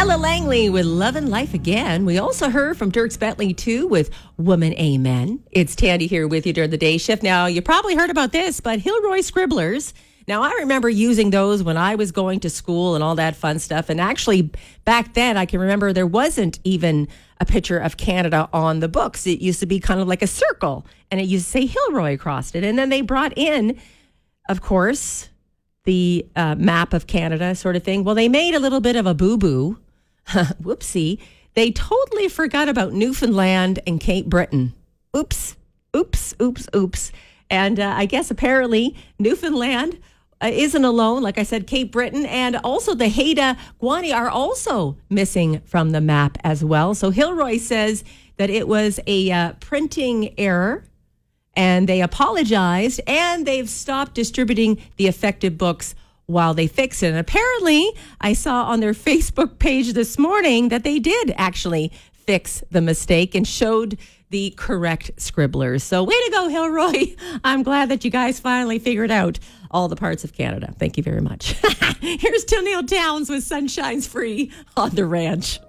Ella Langley with Lovin' Life Again. We also heard from Dierks Bentley, too, with Woman Amen. It's Tandy here with you during the day shift. Now, you probably heard about this, but Hilroy Scribblers. Now, I remember using those when I was going to school and all that fun stuff. And actually, back then, I can remember there wasn't even a picture of Canada on the books. It used to be kind of like a circle, and it used to say Hilroy across it. And then they brought in, of course, the map of Canada sort of thing. Well, they made a little bit of a boo-boo. Whoopsie. They totally forgot about Newfoundland and Cape Breton. Oops. And I guess apparently Newfoundland isn't alone. Like I said, Cape Breton and also the Haida Gwaii are also missing from the map as well. So Hilroy says that it was a printing error, and they apologized, and they've stopped distributing the affected books while they fix it. And apparently, I saw on their Facebook page this morning that they did actually fix the mistake and showed the correct scribblers. So way to go, Hilroy. I'm glad that you guys finally figured out all the parts of Canada. Thank you very much. Here's Tennille Townes with Sunshine's Free on The Ranch.